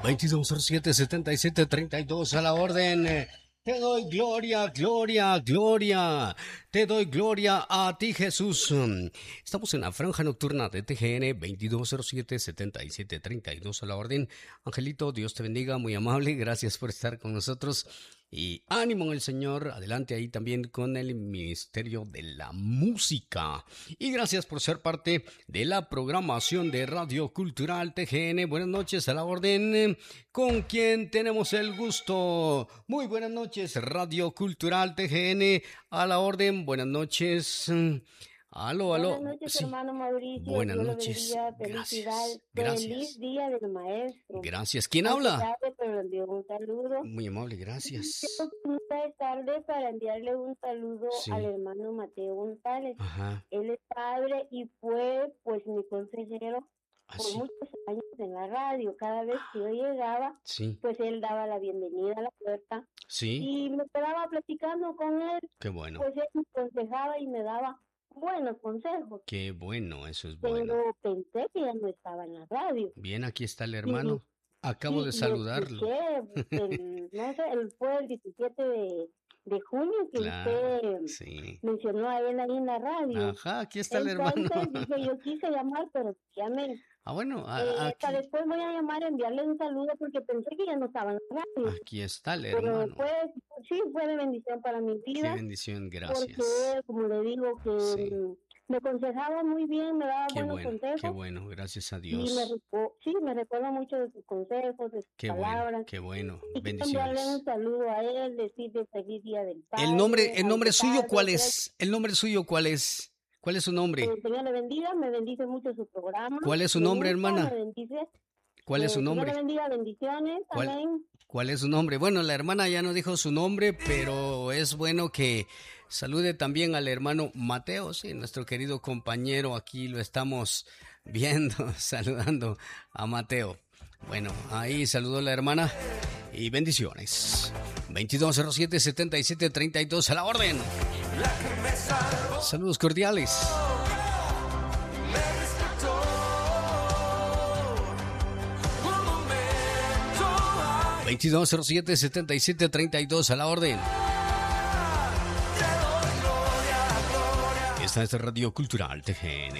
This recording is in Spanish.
2207-7732 a la orden. Te doy gloria, gloria, gloria. Te doy gloria a ti, Jesús. Estamos en la franja nocturna de TGN 2207-7732 a la orden. Angelito, Dios te bendiga, muy amable. Gracias por estar con nosotros. Y ánimo en el Señor, adelante ahí también con el Ministerio de la Música. Y gracias por ser parte de la programación de Radio Cultural TGN. Buenas noches a la orden. ¿Con quién tenemos el gusto? Muy buenas noches, Radio Cultural TGN a la orden. Buenas noches. Aló, aló. Buenas noches, sí. hermano Mauricio. Buenas Dios noches. Felicidades. Gracias. Feliz día del maestro. Gracias. ¿Quién habla? Tarde, pero le envío un saludo. Muy amable, gracias. Es tarde para enviarle un saludo al hermano Mateo González. Ajá. Él es padre y fue, pues, mi consejero por muchos años en la radio. Cada vez que yo llegaba, pues él daba la bienvenida a la puerta. Y me quedaba platicando con él. Qué bueno. Pues él me aconsejaba y me daba buenos consejos. Qué bueno, eso es bueno. Pero pensé que ya no estaba en la radio. Bien, aquí está el hermano. Acabo de saludarlo. Fue el 17 de junio que usted mencionó a él ahí en la radio. Ajá, aquí está el hermano. Dije, yo quise llamar, pero llamé. Bueno, hasta después voy a llamar, enviarle un saludo porque pensé que ya no estaba en la radio. Aquí está el hermano. Pero fue de bendición para mi vida. Qué bendición, gracias. Porque, como le digo, que me aconsejaba muy bien, me daba buenos consejos. Qué bueno, gracias a Dios. Y me recuerda mucho de sus consejos, de sus palabras. Qué bueno, y bendiciones. Enviarle un saludo a él, decirle feliz día del Padre. El nombre suyo, ¿cuál es? El nombre suyo, ¿cuál es? ¿Cuál es su nombre? El Señor le bendiga, me bendice mucho su programa. ¿Cuál es su nombre, hermana? Me bendice. ¿Cuál es su nombre? Dios le bendiga, bendiciones, amén. ¿Cuál es su nombre? Bueno, la hermana ya no dijo su nombre, pero es bueno que salude también al hermano Mateo, sí, nuestro querido compañero, aquí lo estamos viendo, saludando a Mateo. Bueno, ahí saludó la hermana y bendiciones. 2207-7732 a la orden. Saludos cordiales. 2207-7732 a la orden. Esta es Radio Cultural TGN.